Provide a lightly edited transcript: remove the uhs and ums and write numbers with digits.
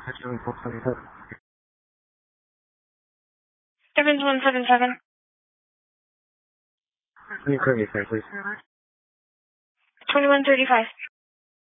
Evans 177. Can you clear me, sir, please? 2135.